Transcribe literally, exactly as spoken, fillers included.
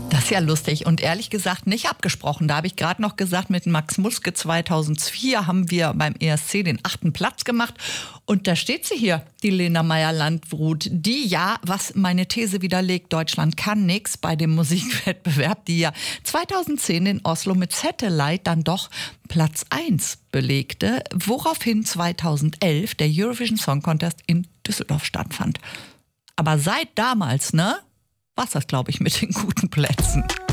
Das ist ja lustig und ehrlich gesagt nicht abgesprochen. Da habe ich gerade noch gesagt, mit Max Mutzke zweitausendvier haben wir beim E S C den achten Platz gemacht. Und da steht sie hier, die Lena Meyer-Landrut, die ja, was meine These widerlegt, Deutschland kann nix bei dem Musikwettbewerb, die ja zweitausendzehn in Oslo mit Satellite dann doch Platz eins belegte, woraufhin zweitausendelf der Eurovision Song Contest in Düsseldorf stattfand. Aber seit damals, ne, war's das, glaube ich, mit den guten Plätzen.